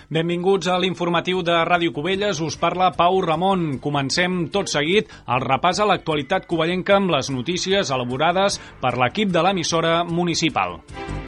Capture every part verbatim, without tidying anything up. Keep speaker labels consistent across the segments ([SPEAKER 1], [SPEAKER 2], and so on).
[SPEAKER 1] Benvinguts a l'informatiu de Ràdio Cubelles, us parla Pau Ramon. Comencem tot seguit el repàs a l'actualitat covellenca amb les notícies elaborades per l'equip de l'emissora municipal.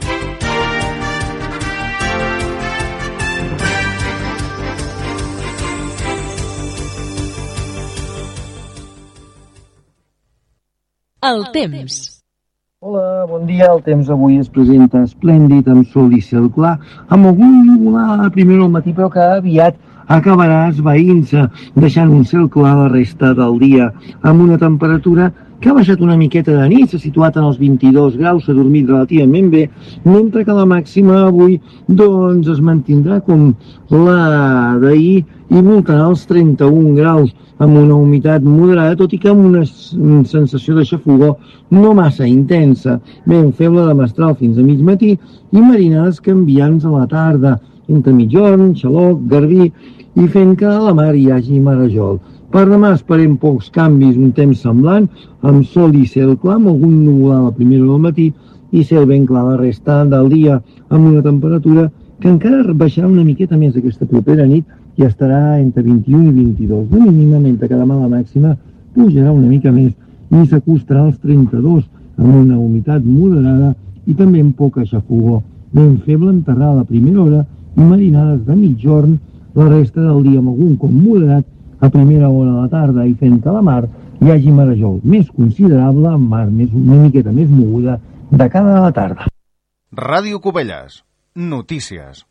[SPEAKER 2] El temps.
[SPEAKER 3] Hola, bon dia. El temps avui es presenta esplèndid, amb sol i cel clar, amb algun nuvolat a primera al matí, però que aviat acabarà esvaint-se, deixant un cel clar la resta del dia, amb una temperatura que ha baixat una miqueta de nit, s'ha situat en els vint-i-dos graus, s'ha dormit relativament bé, mentre que la màxima avui doncs, es mantindrà com la d'ahir i voltarà els trenta-un graus, amb una humitat moderada, tot i que amb una sensació de xafogor no massa intensa, ben feble de mestral fins a mig matí i marinades canviants a la tarda, entre mitjorn, xaloc, garbí, i fent que a la mar hi hagi marejol. Per demà esperem pocs canvis, un temps semblant, amb sol i cel clar, amb algun nuvolat a la primera del matí i cel ben clar la resta del dia, amb una temperatura que encara baixarà una miqueta més aquesta propera nit i estarà entre vint-i-un i vint-i-dos de mínima, mentre que demà la màxima pujarà una mica més i s'acostarà als trenta-dos, amb una humitat moderada i també amb poca xafogor, ben feble enterrada a primera hora i marinades de mitjorn la resta del dia, amb algun com moderat a primera hora de la tarda i fent que a la mar hi hagi marejol més considerable, amb mar més, una miqueta més moguda de cara a la tarda.
[SPEAKER 4] Ràdio Cubelles. Notícies.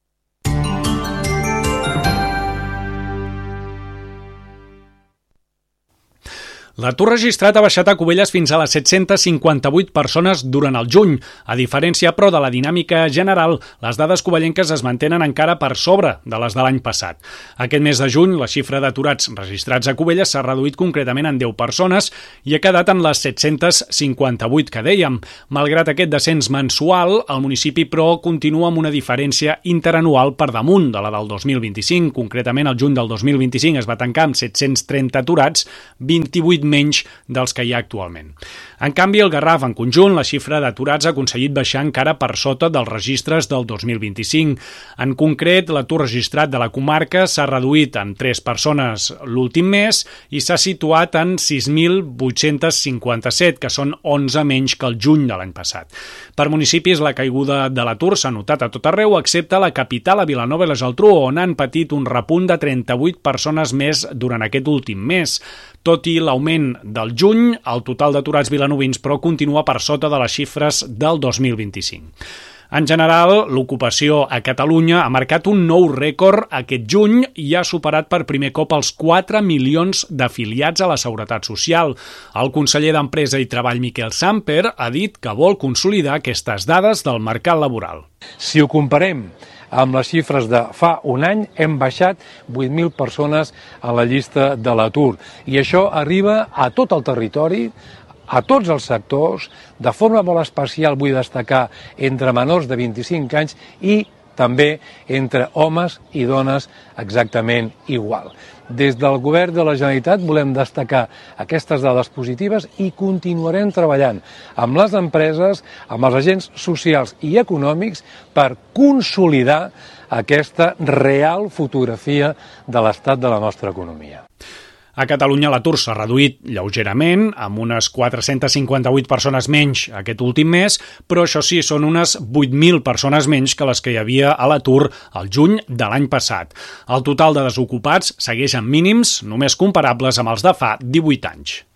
[SPEAKER 1] L'atur registrat ha baixat a Cubelles fins a les set-cents cinquanta-vuit persones durant el juny. A diferència, però, de la dinàmica general, les dades covellenques es mantenen encara per sobre de les de l'any passat. Aquest mes de juny, la xifra d'aturats registrats a Cubelles s'ha reduït concretament en deu persones i ha quedat en les set-cents cinquanta-vuit que dèiem. Malgrat aquest descens mensual, el municipi, però, continua amb una diferència interanual per damunt de la del dos mil vint-i-cinc. Concretament, el juny del dos mil vint-i-cinc es va tancar amb set-cents trenta aturats, vint-i-vuit menys dels que hi ha actualment. En canvi, el Garraf, en conjunt, la xifra d'aturats ha aconseguit baixar encara per sota dels registres del dos mil vint-i-cinc. En concret, l'atur registrat de la comarca s'ha reduït en tres persones l'últim mes i s'ha situat en sis mil vuit-cents cinquanta-set, que són onze menys que el juny de l'any passat. Per municipis, la caiguda de l'atur s'ha notat a tot arreu, excepte a la capital, a Vilanova i la Geltrú, on han patit un repunt de trenta-vuit persones més durant aquest últim mes. Tot i l'augment del juny, el total d'aturats vilanovins, però, continua per sota de les xifres del dos mil vint-i-cinc. En general, l'ocupació a Catalunya ha marcat un nou rècord aquest juny i ha superat per primer cop els quatre milions d'afiliats a la Seguretat Social. El conseller d'Empresa i Treball, Miquel Samper, ha dit que vol consolidar aquestes dades del mercat laboral.
[SPEAKER 5] Si ho comparem amb les xifres de fa un any, hem baixat vuit mil persones a la llista de l'atur. I això arriba a tot el territori, a tots els sectors, de forma molt especial vull destacar entre menors de vint-i-cinc anys i també entre homes i dones exactament igual. Des del Govern de la Generalitat volem destacar aquestes dades positives i continuarem treballant amb les empreses, amb els agents socials i econòmics per consolidar aquesta real fotografia de l'estat de la nostra economia.
[SPEAKER 1] A Catalunya l'atur s'ha reduït lleugerament, amb unes quatre-cents cinquanta-vuit persones menys aquest últim mes, però això sí, són unes vuit mil persones menys que les que hi havia a l'atur al juny de l'any passat. El total de desocupats segueix en mínims, només comparables amb els de fa divuit anys.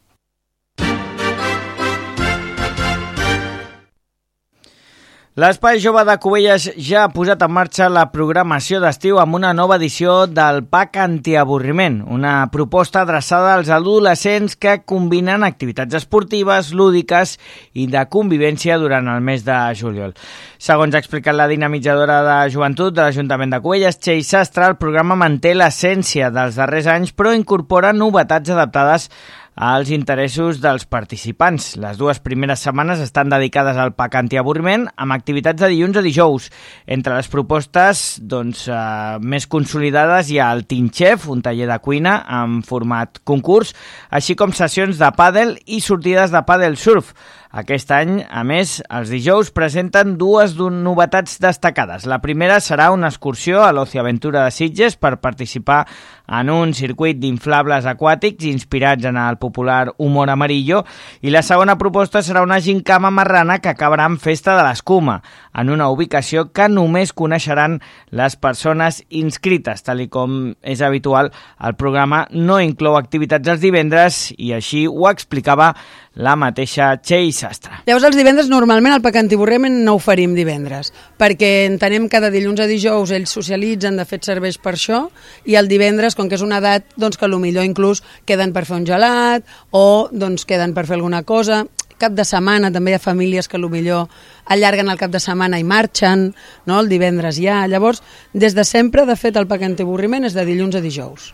[SPEAKER 6] L'Espai Jove de Cubelles ja ha posat en marxa la programació d'estiu amb una nova edició del Pack Antiavorriment, una proposta adreçada als adolescents que combinen activitats esportives, lúdiques i de convivència durant el mes de juliol. Segons ha explicat la dinamitzadora de joventut de l'Ajuntament de Cubelles, Txell Sastre, el programa manté l'essència dels darrers anys, però incorpora novetats adaptades als interessos dels participants. Les dues primeres setmanes estan dedicades al Pack Antiavorriment, amb activitats de dilluns a dijous. Entre les propostes doncs, eh, més consolidades hi ha el Teen Chef, un taller de cuina en format concurs, així com sessions de pàdel i sortides de pàdel surf. Aquest any, a més, els dijous presenten dues novetats destacades. La primera serà una excursió a l'Oci Aventura de Sitges per participar en un circuit d'inflables aquàtics inspirats en el popular humor amarillo, i la segona proposta serà una gincama marrana que acabarà amb Festa de l'Escuma, en una ubicació que només coneixeran les persones inscrites. Tal i com és habitual, el programa no inclou activitats els divendres i així ho explicava la mateixa Txell Sastre.
[SPEAKER 7] Llavors, els divendres, normalment, el Pacantiavorriment no ho oferim divendres, perquè entenem que de dilluns a dijous ells socialitzen, de fet serveix per això, i el divendres, com que és una edat, doncs que potser inclús queden per fer un gelat o doncs queden per fer alguna cosa. Cap de setmana també hi ha famílies que potser allarguen el cap de setmana i marxen, no? El divendres ja. Llavors, des de sempre, de fet, el Pacantiavorriment és de dilluns a dijous.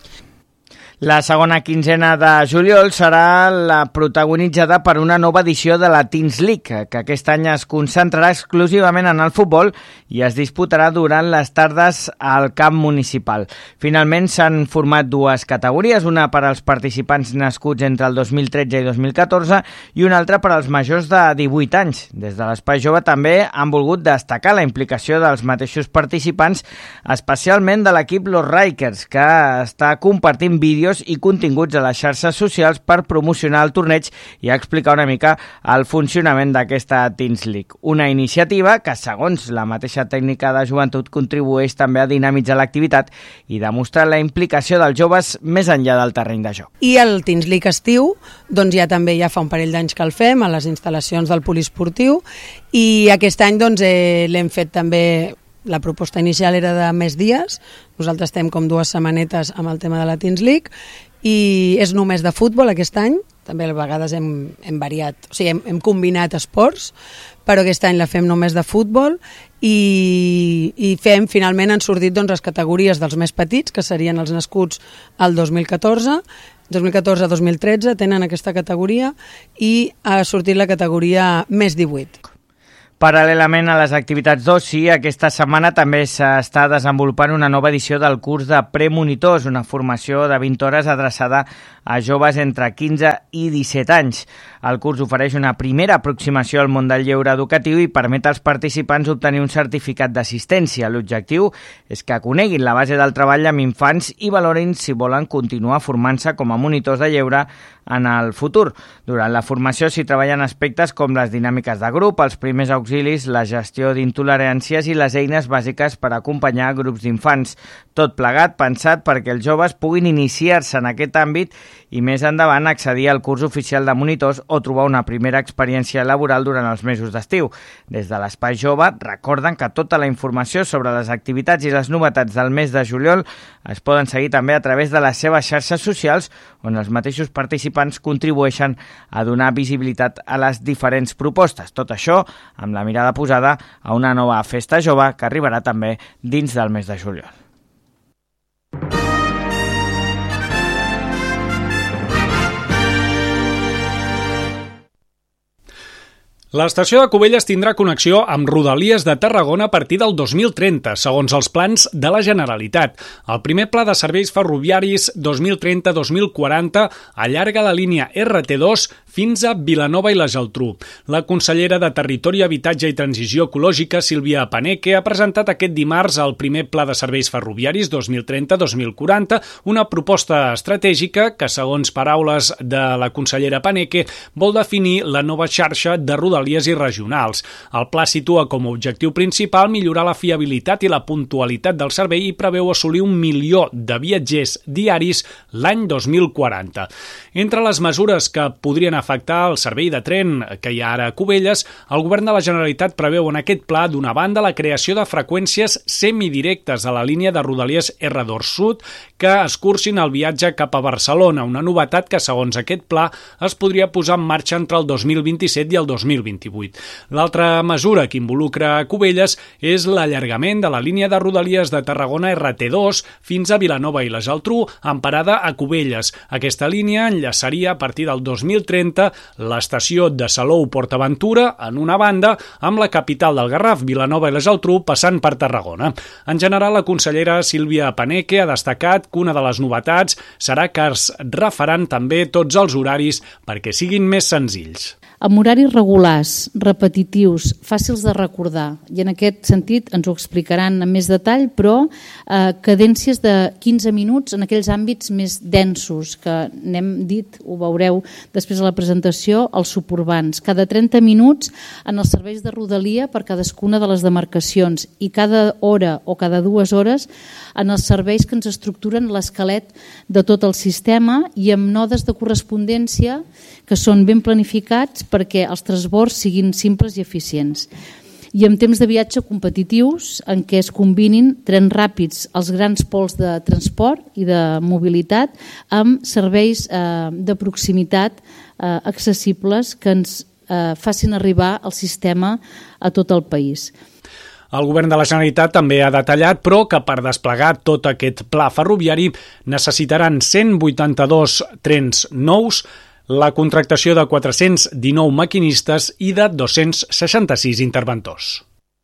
[SPEAKER 6] La segona quinzena de juliol serà la protagonitzada per una nova edició de la Teens League, que aquest any es concentrarà exclusivament en el futbol i es disputarà durant les tardes al camp municipal. Finalment s'han format dues categories, una per als participants nascuts entre el dos mil tretze i dos mil catorze i una altra per als majors de divuit anys. Des de l'Espai Jove també han volgut destacar la implicació dels mateixos participants, especialment de l'equip Los Rikers, que està compartint vídeos i continguts a les xarxes socials per promocionar el torneig i explicar una mica el funcionament d'aquesta Teens League. Una iniciativa que, segons la mateixa tècnica de joventut, contribueix també a dinamitzar l'activitat i demostrar la implicació dels joves més enllà del terreny de joc.
[SPEAKER 7] I el Teens League estiu, doncs ja també ja fa un parell d'anys que el fem a les instal·lacions del poliesportiu, i aquest any doncs, eh, l'hem fet també. La proposta inicial era de més dies, nosaltres estem com dues setmanetes amb el tema de la Teens League i és només de futbol aquest any, també a vegades hem, hem variat, o sigui, hem, hem combinat esports, però aquest any la fem només de futbol i, i fem, finalment han sortit doncs, les categories dels més petits, que serien els nascuts al dos mil catorze, dos mil catorze a dos mil tretze tenen aquesta categoria i ha sortit la categoria més divuit.
[SPEAKER 6] Paral·lelament a les activitats d'oci, aquesta setmana també s'està desenvolupant una nova edició del curs de premonitors, una formació de vint hores adreçada a joves entre quinze i disset anys. El curs ofereix una primera aproximació al món del lleure educatiu i permet als participants obtenir un certificat d'assistència. L'objectiu és que coneguin la base del treball amb infants i valorin si volen continuar formant-se com a monitors de lleure en el futur. Durant la formació s'hi treballen aspectes com les dinàmiques de grup, els primers auxilis, la gestió d'intoleràncies i les eines bàsiques per acompanyar grups d'infants. Tot plegat pensat perquè els joves puguin iniciar-se en aquest àmbit i més endavant accedir al curs oficial de monitors o trobar una primera experiència laboral durant els mesos d'estiu. Des de l'Espai Jove recorden que tota la informació sobre les activitats i les novetats del mes de juliol es poden seguir també a través de les seves xarxes socials, on els mateixos participants contribueixen a donar visibilitat a les diferents propostes. Tot això amb la mirada posada a una nova festa jove que arribarà també dins del mes de juliol.
[SPEAKER 1] L'estació de Cubelles tindrà connexió amb Rodalies de Tarragona a partir del dos mil trenta, segons els plans de la Generalitat. El primer pla de serveis ferroviaris dos mil trenta dos mil quaranta allarga la línia erre te dos fins a Vilanova i la Geltrú. La consellera de Territori, Habitatge i Transició Ecològica, Sílvia Paneque, ha presentat aquest dimarts el primer pla de serveis ferroviaris dos mil trenta dos mil quaranta, una proposta estratègica que, segons paraules de la consellera Paneque, vol definir la nova xarxa de Rodalies i regionals. El pla situa com a objectiu principal millorar la fiabilitat i la puntualitat del servei i preveu assolir un milió de viatgers diaris l'any dos mil quaranta. Entre les mesures que podrien afectar el servei de tren que hi ha ara a Cubelles, el govern de la Generalitat preveu en aquest pla, d'una banda, la creació de freqüències semidirectes a la línia de Rodalies erre dos Sud que escurcin el viatge cap a Barcelona, una novetat que, segons aquest pla, es podria posar en marxa entre el dos mil vint-i-set i el dos mil vint-i-vuit. L'altra mesura que involucra a Cubelles és l'allargament de la línia de Rodalies de Tarragona erre te dos fins a Vilanova i la Geltrú, amb parada a Cubelles. Aquesta línia enllaçaria a partir del dos mil trenta l'estació de Salou-Portaventura, en una banda, amb la capital del Garraf, Vilanova i la Geltrú, passant per Tarragona. En general, la consellera Sílvia Paneque ha destacat que una de les novetats serà que es refaran també tots els horaris perquè siguin més senzills.
[SPEAKER 8] amb horaris regulars, repetitius, fàcils de recordar, i en aquest sentit ens ho explicaran en més detall, però eh, cadències de quinze minuts en aquells àmbits més densos, que n'hem dit, ho veureu després de la presentació, els suburbans. Cada trenta minuts en els serveis de rodalia per cadascuna de les demarcacions i cada hora o cada dues hores en els serveis que ens estructuren l'esquelet de tot el sistema i amb nodes de correspondència que són ben planificats perquè els transbords siguin simples i eficients. I amb temps de viatge competitius en què es combinin trens ràpids als grans pols de transport i de mobilitat amb serveis eh, de proximitat eh, accessibles que ens eh, facin arribar el sistema a tot el país.
[SPEAKER 1] El govern de la Generalitat també ha detallat, però, que per desplegar tot aquest pla ferroviari necessitaran cent vuitanta-dos trens nous, la contractació de quatre-cents dinou maquinistes i de dos-cents seixanta-sis interventors.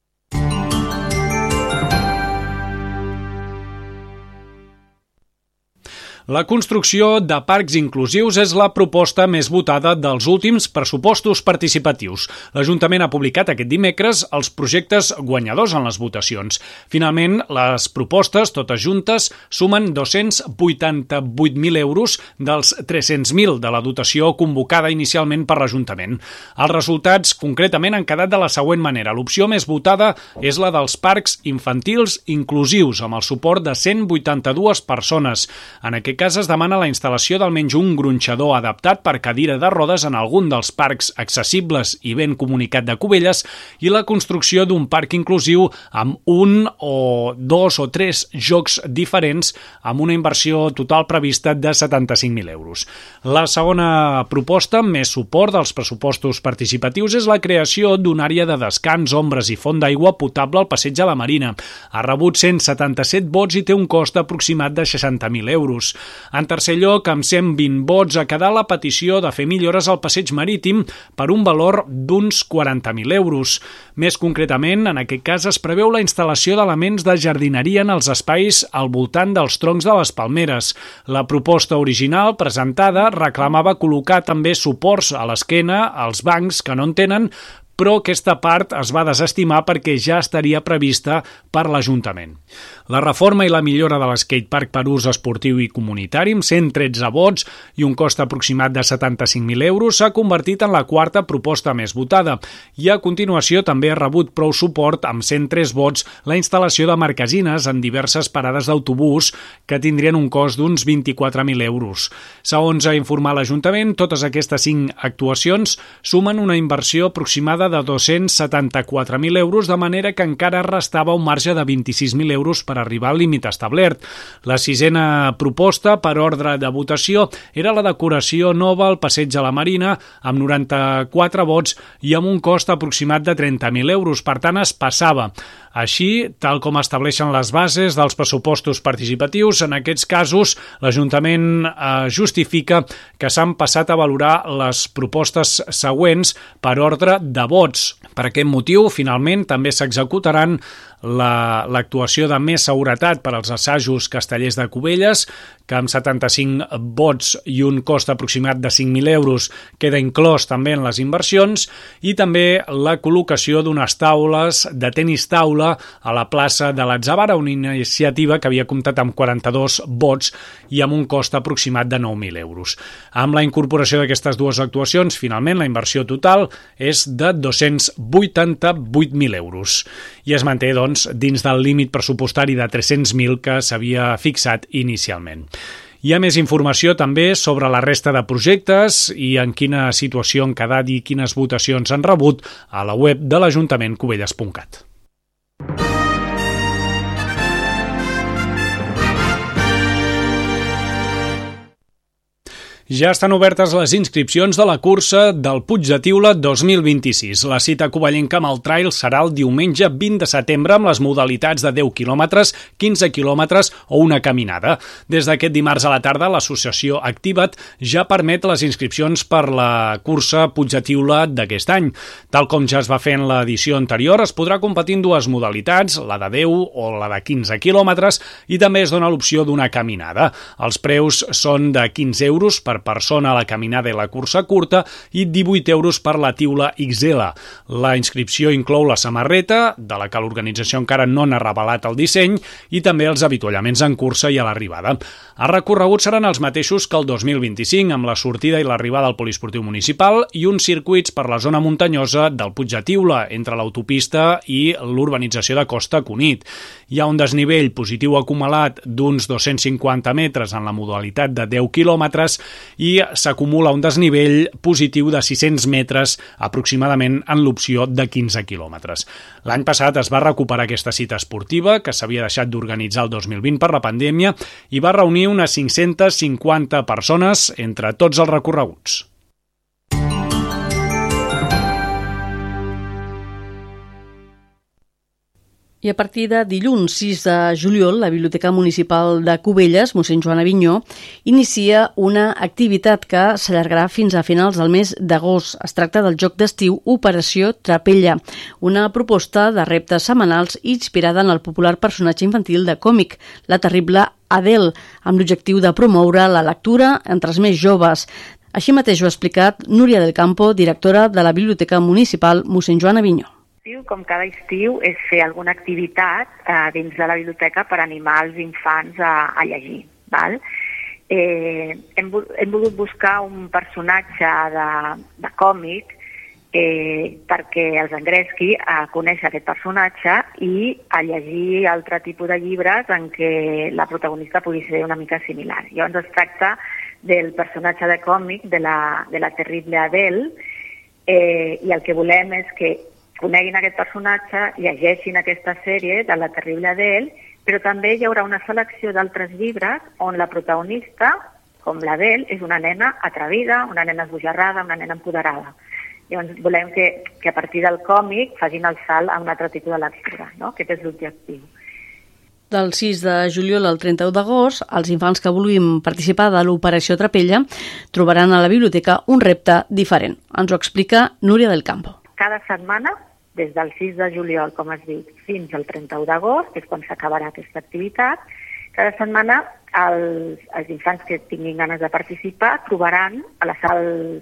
[SPEAKER 1] La construcció de parcs inclusius és la proposta més votada dels últims pressupostos participatius. L'Ajuntament ha publicat aquest dimecres els projectes guanyadors en les votacions. Finalment, les propostes, totes juntes, sumen dos-cents vuitanta-vuit mil euros dels tres-cents mil de la dotació convocada inicialment per l'Ajuntament. Els resultats, concretament, han quedat de la següent manera. L'opció més votada és la dels parcs infantils inclusius, amb el suport de cent vuitanta-dues persones. En aquest cas es demana la instal·lació d'almenys un gronxador adaptat per cadira de rodes en algun dels parcs accessibles i ben comunicat de Cubelles i la construcció d'un parc inclusiu amb un o dos o tres jocs diferents amb una inversió total prevista de setanta-cinc mil euros. La segona proposta, amb més suport dels pressupostos participatius, és la creació d'una àrea de descans, ombres i font d'aigua potable al passeig a la Marina. Ha rebut cent setanta-set vots i té un cost aproximat de seixanta mil euros. En tercer lloc, amb cent vint vots, ha quedat la petició de fer millores al passeig marítim per un valor d'uns quaranta mil euros. Més concretament, en aquest cas es preveu la instal·lació d'elements de jardineria en els espais al voltant dels troncs de les palmeres. La proposta original presentada reclamava col·locar també suports a l'esquena als bancs que no en tenen, però aquesta part es va desestimar perquè ja estaria prevista per l'Ajuntament. La reforma i la millora de l'skatepark per ús esportiu i comunitari, amb cent tretze vots i un cost aproximat de setanta-cinc mil euros, s'ha convertit en la quarta proposta més votada. I a continuació també ha rebut prou suport, amb cent tres vots, la instal·lació de marquesines en diverses parades d'autobús que tindrien un cost d'uns vint-i-quatre mil euros. Segons ha informat l'Ajuntament, totes aquestes cinc actuacions sumen una inversió aproximada de dos-cents setanta-quatre mil euros, de manera que encara restava un marge de vint-i-sis mil euros per arribar al límit establert. La sisena proposta, per ordre de votació, era la decoració nova al passeig a la Marina, amb noranta-quatre vots i amb un cost aproximat de trenta mil euros. Per tant, es passava. Així, tal com estableixen les bases dels pressupostos participatius, en aquests casos l'Ajuntament eh, justifica que s'han passat a valorar les propostes següents per ordre de vots. Per aquest motiu, finalment, també s'executaran la, l'actuació de més seguretat per als assajos castellers de Cubelles, que amb setanta-cinc vots i un cost aproximat de cinc mil euros queda inclòs també en les inversions, i també la col·locació d'unes taules de tenis taula a la plaça de l'Atzavara, una iniciativa que havia comptat amb quaranta-dos vots i amb un cost aproximat de nou mil euros. Amb la incorporació d'aquestes dues actuacions, finalment la inversió total és de dos-cents vuitanta-vuit mil euros i es manté, doncs, dins del límit pressupostari de tres-cents mil que s'havia fixat inicialment. Hi ha més informació també sobre la resta de projectes i en quina situació han quedat i quines votacions han rebut a la web de l'Ajuntament cubelles punt cat. Ja estan obertes les inscripcions de la cursa del Puig de Tiula dos mil vint-i-sis. La cita covellenca amb el trail serà el diumenge vint de setembre amb les modalitats de deu quilòmetres, quinze quilòmetres o una caminada. Des d'aquest dimarts a la tarda, l'associació Activa't ja permet les inscripcions per la cursa Puig de Tiula d'aquest any. Tal com ja es va fer en l'edició anterior, es podrà competir en dues modalitats, la de deu o la de quinze quilòmetres, i també es dona l'opció d'una caminada. Els preus són de quinze euros per per persona a la caminada i la cursa curta i divuit euros per la tiula X L. La inscripció inclou la samarreta, de la que l'organització encara no n'ha revelat el disseny, i també els avituallaments en cursa i a l'arribada. Els recorreguts seran els mateixos que el dos mil vint-i-cinc, amb la sortida i l'arribada al poliesportiu municipal i uns circuits per la zona muntanyosa del Puig de Tiula, entre l'autopista i l'urbanització de Costa Cunit. Hi ha un desnivell positiu acumulat d'uns dos-cents cinquanta metres en la modalitat de deu quilòmetres i s'acumula un desnivell positiu de sis-cents metres aproximadament en l'opció de quinze quilòmetres. L'any passat es va recuperar aquesta cita esportiva, que s'havia deixat d'organitzar el dos mil vint per la pandèmia, i va reunir unes cinc-centes cinquanta persones entre tots els recorreguts.
[SPEAKER 9] I a partir de dilluns sis de juliol, la Biblioteca Municipal de Cubelles, mossèn Joan Avinyó, inicia una activitat que s'allargarà fins a finals del mes d'agost. Es tracta del joc d'estiu Operació Trapella, una proposta de reptes setmanals inspirada en el popular personatge infantil de còmic, la terrible Adele, amb l'objectiu de promoure la lectura entre els més joves. Així mateix ho ha explicat Núria del Campo, directora de la Biblioteca Municipal mossèn Joan Avinyó.
[SPEAKER 10] Com cada estiu, és fer alguna activitat eh, dins de la biblioteca per animar els infants a, a llegir. Val? Eh, hem, hem volgut buscar un personatge de, de còmic eh, perquè els engresqui a conèixer aquest personatge i a llegir altre tipus de llibres en què la protagonista pugui ser una mica similar. Llavors es tracta del personatge de còmic de la, de la terrible Adele eh, i el que volem és que coneguin aquest personatge, llegeixin aquesta sèrie de la terrible Adele, però també hi haurà una selecció d'altres llibres on la protagonista, com l'Adele, és una nena atrevida, una nena esbojarrada, una nena empoderada. Llavors volem que, que a partir del còmic facin el salt a un altre tipus de lectura, no? Aquest és l'objectiu.
[SPEAKER 9] Del sis de juliol al trenta-u d'agost, els infants que vulguin participar de l'Operació Trapella trobaran a la biblioteca un repte diferent. Ens ho explica Núria del Campo.
[SPEAKER 10] Cada setmana, des del sis de juliol, com has dit, fins al trenta-u d'agost, que és quan s'acabarà aquesta activitat, cada setmana els, els infants que tinguin ganes de participar trobaran a la sala